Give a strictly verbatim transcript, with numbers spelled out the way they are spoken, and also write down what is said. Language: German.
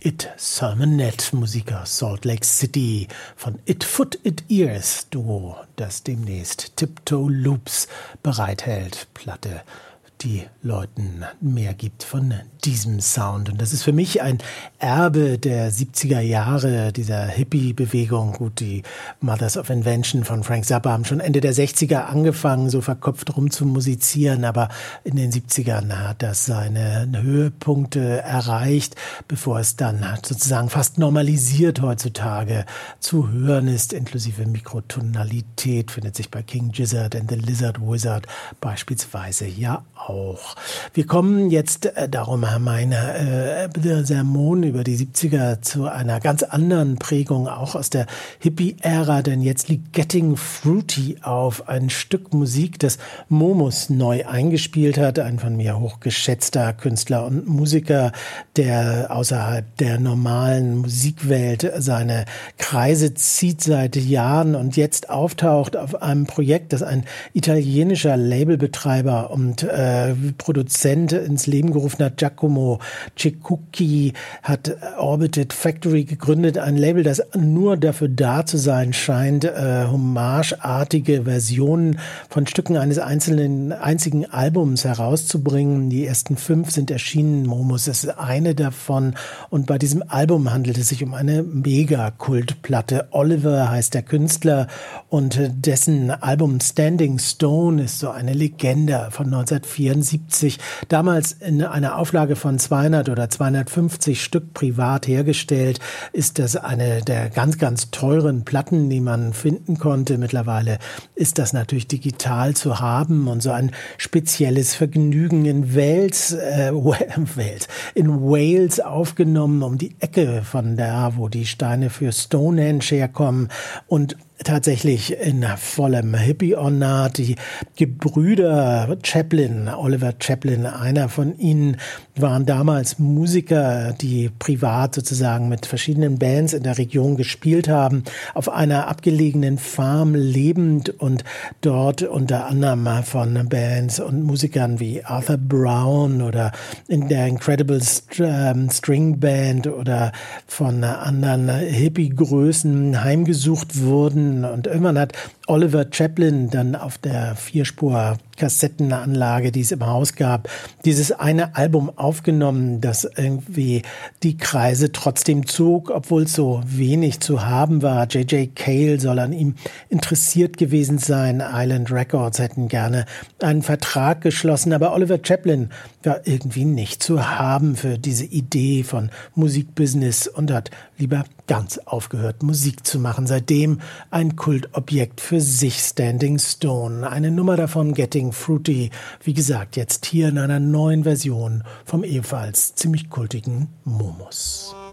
It Sermonette, Musik aus Salt Lake City von It Foot It Ears Duo, das demnächst Tiptoe Loops bereithält. Platte, die Leuten mehr gibt von diesem Sound. Und das ist für mich ein Erbe der siebziger Jahre, dieser Hippie-Bewegung. Gut, die Mothers of Invention von Frank Zappa haben schon Ende der sechziger angefangen, so verkopft rum zu musizieren, aber in den siebzigern hat das seine Höhepunkte erreicht, bevor es dann sozusagen fast normalisiert heutzutage zu hören ist, inklusive Mikrotonalität, findet sich bei King Gizzard and the Lizard Wizard beispielsweise ja auch. Wir kommen jetzt, äh, darum meine äh, Sermon über die siebziger zu einer ganz anderen Prägung, auch aus der Hippie-Ära, denn jetzt liegt Getting Fruity auf, ein Stück Musik, das Momus neu eingespielt hat, ein von mir hochgeschätzter Künstler und Musiker, der außerhalb der normalen Musikwelt seine Kreise zieht seit Jahren und jetzt auftaucht auf einem Projekt, das ein italienischer Labelbetreiber und äh, Produzent ins Leben gerufen hat. Giacomo Ceccucchi hat Orbited Factory gegründet, ein Label, das nur dafür da zu sein scheint, äh, hommageartige Versionen von Stücken eines einzelnen, einzigen Albums herauszubringen. Die ersten fünf sind erschienen, Momus ist eine davon, und bei diesem Album handelt es sich um eine Mega-Kultplatte. Oliver heißt der Künstler und dessen Album Standing Stone ist so eine Legende von neunzehnhundertvierundsiebzig, damals in einer Auflage von zweihundert oder zweihundertfünfzig Stück privat hergestellt, ist das eine der ganz, ganz teuren Platten, die man finden konnte. Mittlerweile ist das natürlich digital zu haben und so ein spezielles Vergnügen in Wales, äh, Wales, in Wales aufgenommen, um die Ecke von da, wo die Steine für Stonehenge herkommen, und tatsächlich in vollem Hippie-Ornat. Die Gebrüder Chaplin, Oliver Chaplin, einer von ihnen, waren damals Musiker, die privat sozusagen mit verschiedenen Bands in der Region gespielt haben, auf einer abgelegenen Farm lebend und dort unter anderem von Bands und Musikern wie Arthur Brown oder in der Incredible String Band oder von anderen Hippie-Größen heimgesucht wurden. Und irgendwann hat Oliver Chaplin dann auf der Vierspur-Kassettenanlage, die es im Haus gab, dieses eine Album aufgenommen, das irgendwie die Kreise trotzdem zog, obwohl es so wenig zu haben war. J J Cale soll an ihm interessiert gewesen sein. Island Records hätten gerne einen Vertrag geschlossen, aber Oliver Chaplin war irgendwie nicht zu haben für diese Idee von Musikbusiness und hat lieber ganz aufgehört, Musik zu machen. Seitdem ein Kultobjekt für sich, Standing Stone. Eine Nummer davon, Getting Fruity. Wie gesagt, jetzt hier in einer neuen Version vom ebenfalls ziemlich kultigen Momus.